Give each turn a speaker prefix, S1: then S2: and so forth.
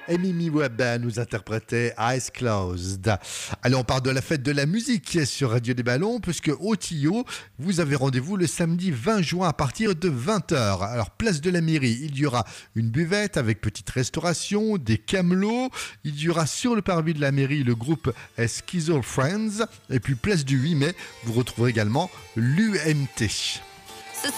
S1: Et Mimi Webb nous interprétait Eyes Closed. Allez, on part de la fête de la musique sur Radio des Ballons, puisque au Tio, vous avez rendez-vous le samedi 20 juin à partir de 20h. Alors, place de la mairie, il y aura une buvette avec petite restauration, des camelots. Il y aura sur le parvis de la mairie le groupe Schizo Friends. Et puis, place du 8 mai, vous retrouverez également l'UMT.